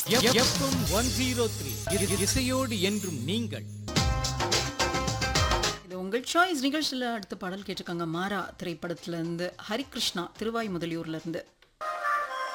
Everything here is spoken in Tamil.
எஃப்எம் 103 இசையோடு என்றும் நீங்கள். இது உங்கள் சாய்ஸ் நிகழ்ச்சியில் அடுத்த பாடல் கேட்டிருக்காங்க. மாறா திரைப்படத்துல இருந்து ஹரிகிருஷ்ணா திருவாய் முதலியூர்ல இருந்து.